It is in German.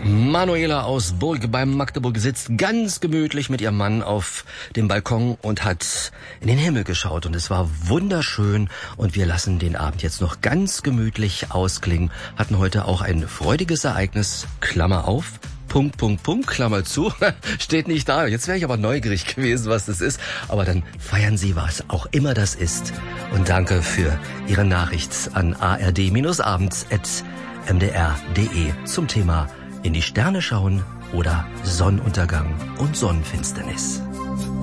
Manuela aus Burg bei Magdeburg sitzt ganz gemütlich mit ihrem Mann auf dem Balkon und hat in den Himmel geschaut. Und es war wunderschön. Und wir lassen den Abend jetzt noch ganz gemütlich ausklingen. Hatten heute auch ein freudiges Ereignis, Klammer auf, Punkt, Klammer zu. Steht nicht da. Jetzt wäre ich aber neugierig gewesen, was das ist. Aber dann feiern Sie, was auch immer das ist. Und danke für Ihre Nachricht an ard-abends@mdr.de zum Thema in die Sterne schauen oder Sonnenuntergang und Sonnenfinsternis.